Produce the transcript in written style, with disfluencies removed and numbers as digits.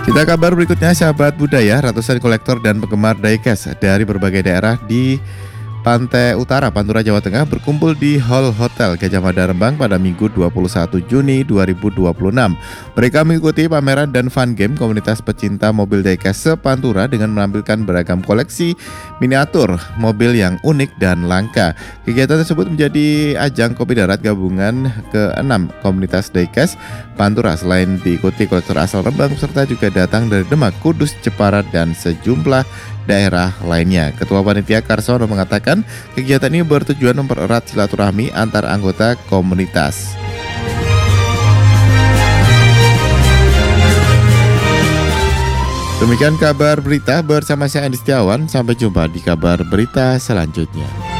Kita kabar berikutnya, sahabat budaya, ratusan kolektor dan penggemar diecast dari berbagai daerah di Pantai Utara, Pantura, Jawa Tengah berkumpul di Hall Hotel Gajah Mada Rembang pada Minggu 21 Juni 2026. Mereka mengikuti pameran dan fun game komunitas pecinta mobil diecast se-Pantura dengan menampilkan beragam koleksi miniatur mobil yang unik dan langka. Kegiatan tersebut menjadi ajang kopi darat gabungan ke-6 komunitas diecast Pantura. Selain diikuti kolektor asal Rembang, serta juga datang dari Demak, Kudus, Jepara, dan sejumlah daerah lainnya. Ketua Panitia Karsono mengatakan kegiatan ini bertujuan mempererat silaturahmi antar anggota komunitas. Demikian kabar berita bersama saya Andi Setiawan. Sampai jumpa di kabar berita selanjutnya.